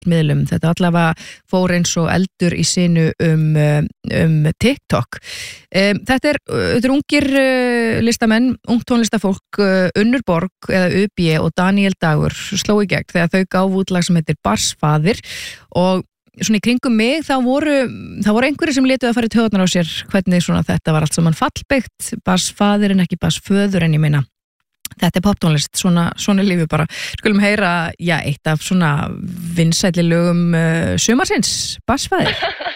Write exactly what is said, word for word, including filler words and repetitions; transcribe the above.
miðlum. Þetta allavega fór eins og eldur í sinu um, um TikTok. Um, þetta, er, þetta er ungir uh, listamenn, ungt tónlistafólk, uh, Unnur Borg eða U B og Daniel Dagur sló í gegn þegar þau gáfu út lag sem heitir Barsfaðir og svona í kringum mig þá voru, þá voru einhverjir sem létu að fara í taugarnar á sér hvernig svona þetta var allt saman fallbyggt, Barsfaðir en ekki Barsföður en ég meina þetta er poptónlist, svona, svona lífi bara. Skulum heyra, já, eitt af svona vinsælli lögum uh, sumarsins, Barsfaðir.